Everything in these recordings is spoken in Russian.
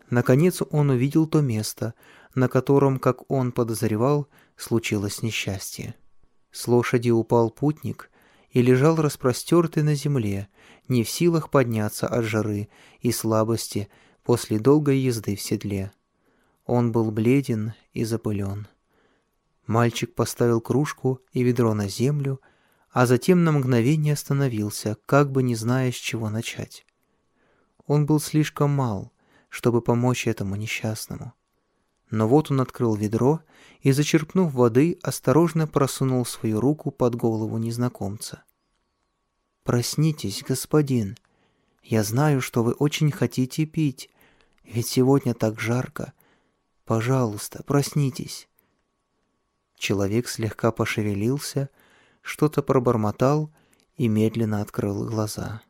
Наконец он увидел то место, на котором, как он подозревал, случилось несчастье. С лошади упал путник и лежал распростертый на земле, не в силах подняться от жары и слабости после долгой езды в седле. Он был бледен и запылен. Мальчик поставил кружку и ведро на землю, а затем на мгновение остановился, как бы не зная, с чего начать. Он был слишком мал, чтобы помочь этому несчастному. Но вот он открыл ведро и, зачерпнув воды, осторожно просунул свою руку под голову незнакомца. «Проснитесь, господин. Я знаю, что вы очень хотите пить, ведь сегодня так жарко. Пожалуйста, проснитесь». Человек слегка пошевелился, что-то пробормотал и медленно открыл глаза.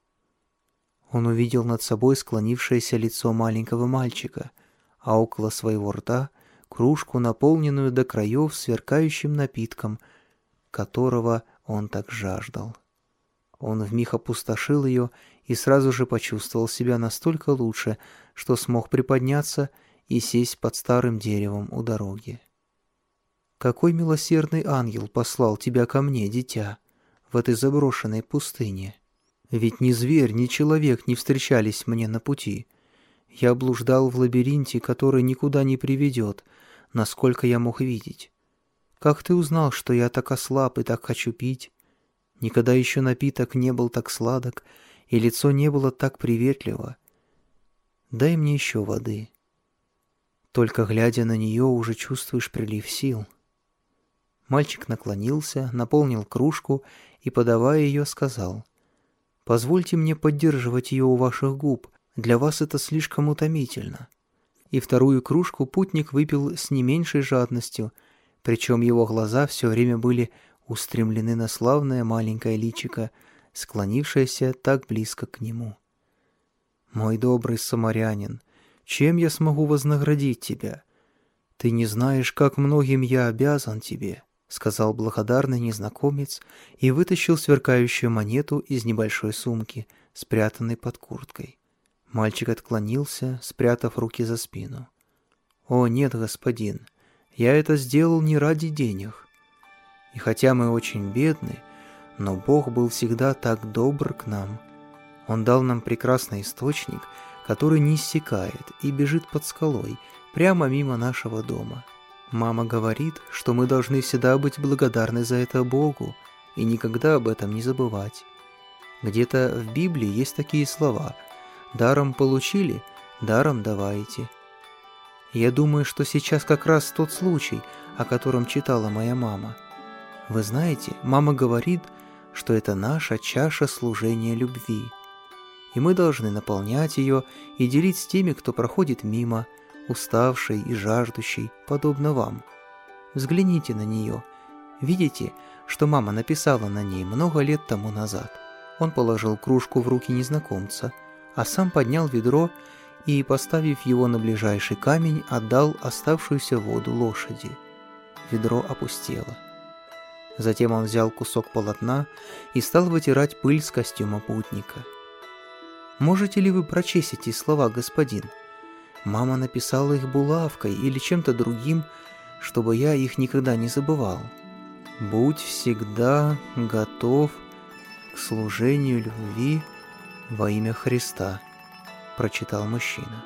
Он увидел над собой склонившееся лицо маленького мальчика, а около своего рта кружку, наполненную до краев сверкающим напитком, которого он так жаждал. Он вмиг опустошил ее и сразу же почувствовал себя настолько лучше, что смог приподняться и сесть под старым деревом у дороги. «Какой милосердный ангел послал тебя ко мне, дитя, в этой заброшенной пустыне? Ведь ни зверь, ни человек не встречались мне на пути. Я блуждал в лабиринте, который никуда не приведет, насколько я мог видеть. Как ты узнал, что я так ослаб и так хочу пить? Никогда еще напиток не был так сладок, и лицо не было так приветливо. Дай мне еще воды. Только глядя на нее, уже чувствуешь прилив сил». Мальчик наклонился, наполнил кружку и, подавая ее, сказал: «Позвольте мне поддерживать ее у ваших губ, для вас это слишком утомительно». И вторую кружку путник выпил с не меньшей жадностью, причем его глаза все время были устремлены на славное маленькое личико, склонившееся так близко к нему. «Мой добрый самарянин, чем я смогу вознаградить тебя? Ты не знаешь, как многим я обязан тебе», — сказал благодарный незнакомец и вытащил сверкающую монету из небольшой сумки, спрятанной под курткой. Мальчик отклонился, спрятав руки за спину. «О, нет, господин, я это сделал не ради денег. И хотя мы очень бедны, но Бог был всегда так добр к нам. Он дал нам прекрасный источник, который не иссякает и бежит под скалой, прямо мимо нашего дома. Мама говорит, что мы должны всегда быть благодарны за это Богу и никогда об этом не забывать. Где-то в Библии есть такие слова: «Даром получили, даром давайте». Я думаю, что сейчас как раз тот случай, о котором читала моя мама. Вы знаете, мама говорит, что это наша чаша служения любви, и мы должны наполнять ее и делить с теми, кто проходит мимо, уставший и жаждущий, подобно вам. Взгляните на нее. Видите, что мама написала на ней много лет тому назад? Он положил кружку в руки незнакомца, а сам поднял ведро и, поставив его на ближайший камень, отдал оставшуюся воду лошади. Ведро опустело. Затем он взял кусок полотна и стал вытирать пыль с костюма путника. «Можете ли вы прочесть эти слова, господин? Мама написала их булавкой или чем-то другим, чтобы я их никогда не забывал. Будь всегда готов к служению любви во имя Христа», — прочитал мужчина.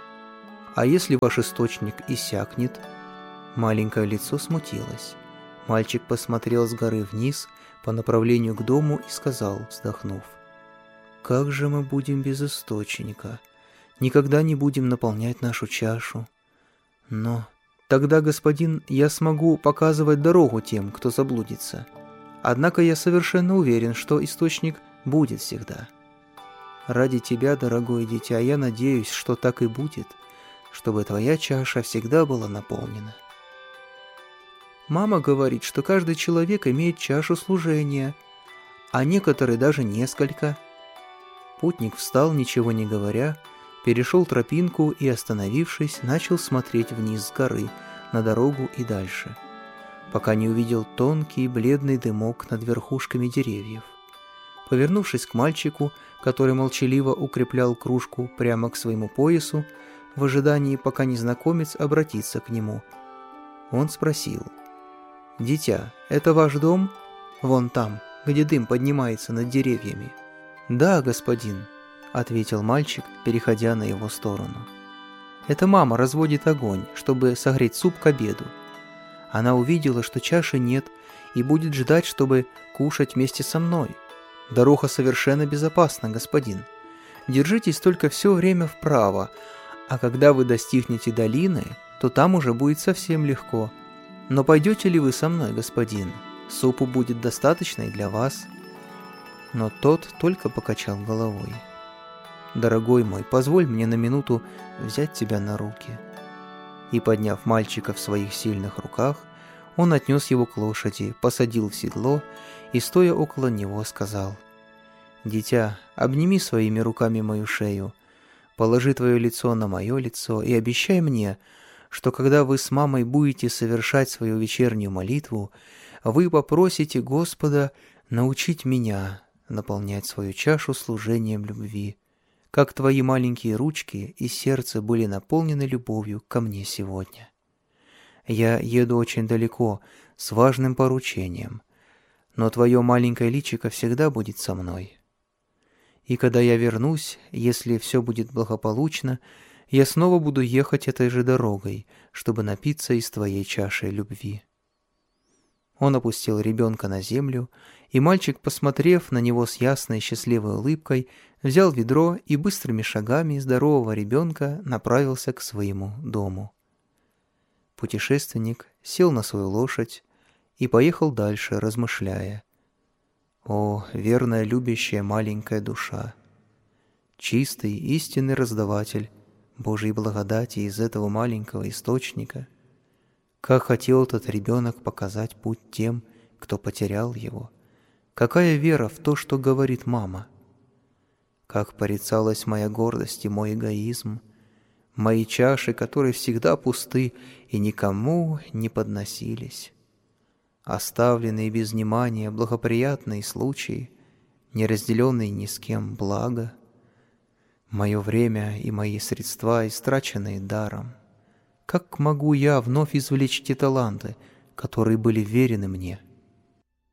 «А если ваш источник иссякнет?» Маленькое лицо смутилось. Мальчик посмотрел с горы вниз по направлению к дому и сказал, вздохнув: «Как же мы будем без источника? Никогда не будем наполнять нашу чашу. Но тогда, господин, я смогу показывать дорогу тем, кто заблудится. Однако я совершенно уверен, что источник будет всегда. Ради тебя, дорогое дитя, я надеюсь, что так и будет, чтобы твоя чаша всегда была наполнена». Мама говорит, что каждый человек имеет чашу служения, а некоторые даже несколько. Путник встал, ничего не говоря, перешел тропинку и, остановившись, начал смотреть вниз с горы, на дорогу и дальше, пока не увидел тонкий бледный дымок над верхушками деревьев. Повернувшись к мальчику, который молчаливо укреплял кружку прямо к своему поясу, в ожидании, пока незнакомец обратится к нему. Он спросил: «Дитя, это ваш дом? Вон там, где дым поднимается над деревьями». «Да, господин», — ответил мальчик, переходя на его сторону. «Это мама разводит огонь, чтобы согреть суп к обеду. Она увидела, что чаши нет, и будет ждать, чтобы кушать вместе со мной. Дорога совершенно безопасна, господин. Держитесь только все время вправо, а когда вы достигнете долины, то там уже будет совсем легко. Но пойдете ли вы со мной, господин? Супу будет достаточно и для вас». Но тот только покачал головой. «Дорогой мой, позволь мне на минуту взять тебя на руки». И, подняв мальчика в своих сильных руках, он отнес его к лошади, посадил в седло и, стоя около него, сказал: «Дитя, обними своими руками мою шею, положи твое лицо на мое лицо и обещай мне, что когда вы с мамой будете совершать свою вечернюю молитву, вы попросите Господа научить меня наполнять свою чашу служением любви, как твои маленькие ручки и сердце были наполнены любовью ко мне сегодня. Я еду очень далеко, с важным поручением, но твое маленькое личико всегда будет со мной. И когда я вернусь, если все будет благополучно, я снова буду ехать этой же дорогой, чтобы напиться из твоей чаши любви». Он опустил ребенка на землю, и мальчик, посмотрев на него с ясной счастливой улыбкой, взял ведро и быстрыми шагами здорового ребенка направился к своему дому. Путешественник сел на свою лошадь и поехал дальше, размышляя: «О, верная любящая маленькая душа! Чистый, истинный раздаватель Божьей благодати из этого маленького источника! Как хотел этот ребенок показать путь тем, кто потерял его! Какая вера в то, что говорит мама! Как порицалась моя гордость и мой эгоизм, мои чаши, которые всегда пусты и никому не подносились! Оставленные без внимания благоприятные случаи, не разделенные ни с кем блага, мое время и мои средства, истраченные даром. Как могу я вновь извлечь те таланты, которые были верены мне?